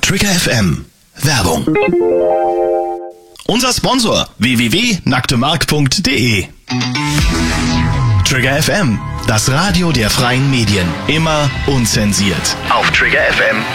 Trigger FM Werbung. Unser Sponsor www.nacktemark.de. Trigger FM, das Radio der freien Medien. Immer unzensiert. Auf triggerfm.de.